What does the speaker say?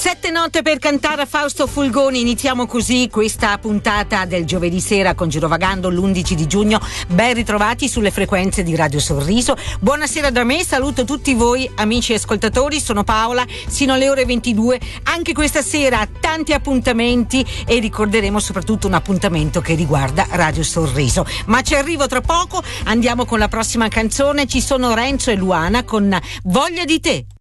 7 note per cantare a Fausto Fulgoni. Iniziamo così questa puntata del giovedì sera con Girovagando l'11 di giugno. Ben ritrovati sulle frequenze di Radio Sorriso. Buonasera da me, saluto tutti voi amici ascoltatori, sono Paola, sino alle ore 22. Anche questa sera tanti appuntamenti e ricorderemo soprattutto un appuntamento che riguarda Radio Sorriso. Ma ci arrivo tra poco, andiamo con la prossima canzone. Ci sono Renzo e Luana con Voglia di te.